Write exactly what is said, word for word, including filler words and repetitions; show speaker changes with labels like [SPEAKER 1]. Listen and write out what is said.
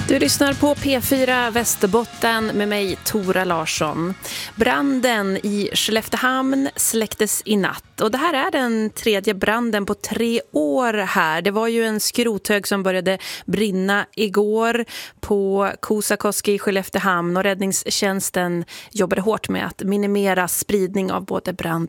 [SPEAKER 1] Du lyssnar på P fyra Västerbotten med mig, Tora Larsson. Branden i Skelleftehamn släcktes i natt. Och det här är den tredje branden på tre år här. Det var ju en skrothög som började brinna igår på Kuusakoski i Skelleftehamn. Och räddningstjänsten jobbade hårt med att minimera spridning av både brand